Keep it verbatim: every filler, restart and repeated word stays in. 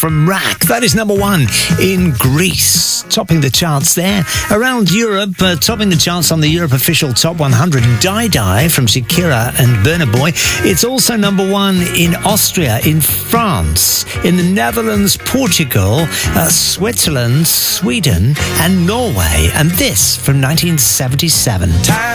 from Rack. That is number one in Greece, topping the charts there. Around Europe, uh, topping the charts on the Europe official Top one hundred, Die Die from Shakira and Burna Boy. It's also number one in Austria, in France, in the Netherlands, Portugal, uh, Switzerland, Sweden and Norway. And this from nineteen seventy-seven.